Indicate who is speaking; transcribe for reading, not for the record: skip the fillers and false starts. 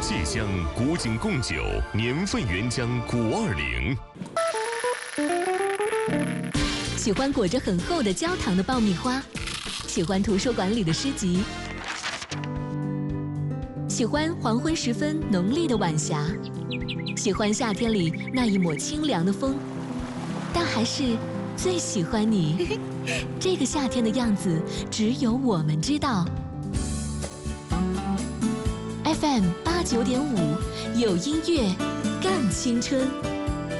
Speaker 1: 芥香古井贡酒，年份原浆520。
Speaker 2: 喜欢裹着很厚的焦糖的爆米花，喜欢图书馆里的诗集，喜欢黄昏时分浓丽的晚霞，喜欢夏天里那一抹清凉的风，但还是最喜欢你。这个夏天的样子，只有我们知道。FM 89.5，有音乐，更青春。